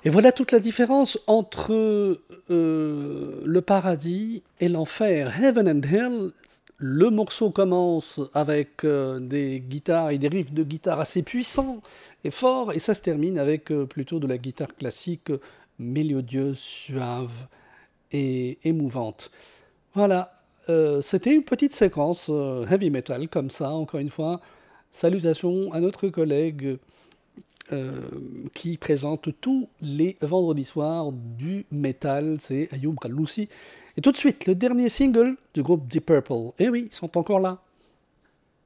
Et voilà toute la différence entre le paradis et l'enfer. Heaven and Hell, le morceau commence avec des guitares et des riffs de guitare assez puissants et forts, et ça se termine avec plutôt de la guitare classique mélodieuse, suave et émouvante. Voilà, c'était une petite séquence heavy metal comme ça, encore une fois. Salutations à notre collègue euh, qui présente tous les vendredis soirs du metal, c'est Ayoub Kaloussi. Et tout de suite, le dernier single du groupe Deep Purple. Eh oui, ils sont encore là.